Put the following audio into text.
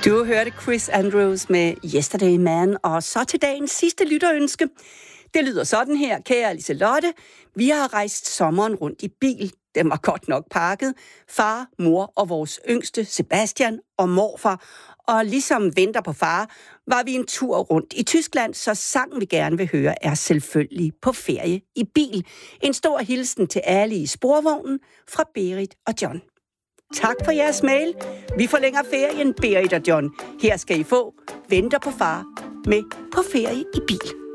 Du hørte Chris Andrews med Yesterday Man, og så til dagens sidste lytterønske. Det lyder sådan her, kære Liselotte. Vi har rejst sommeren rundt i bil. Den var godt nok pakket. Far, mor og vores yngste Sebastian og morfar. Og ligesom venter på far, var vi en tur rundt i Tyskland, så sangen vi gerne vil høre er selvfølgelig På ferie i bil. En stor hilsen til alle i sporvognen fra Berit og John. Tak for jeres mail. Vi forlænger ferien, Berit og John. Her skal I få Venter på far med På ferie i bil.